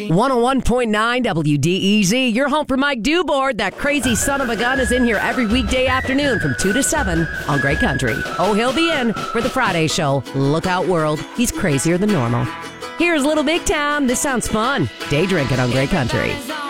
101.9 WDEZ. You're home for Mike Dubord. That crazy son of a gun is in here every weekday afternoon from 2 to 7 on Great Country. Oh, he'll be in for the Friday show. Look out, world. He's crazier than normal. Here's Little Big Town. This sounds fun. Day drinking on Great Country.